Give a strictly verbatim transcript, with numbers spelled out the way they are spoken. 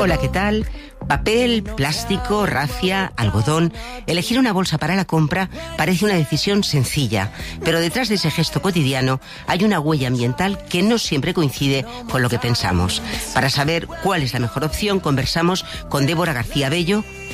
Hola, ¿qué tal? Papel, plástico, rafia, algodón. Elegir una bolsa para la compra parece una decisión sencilla, pero detrás de ese gesto cotidiano hay una huella ambiental que no siempre coincide con lo que pensamos. Para saber cuál es la mejor opción, conversamos con Débora García Bello,